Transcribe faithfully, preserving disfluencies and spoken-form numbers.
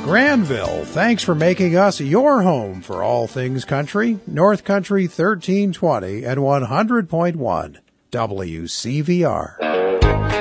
Granville, thanks for making us your home for all things country. North Country thirteen twenty and one hundred point one W C V R.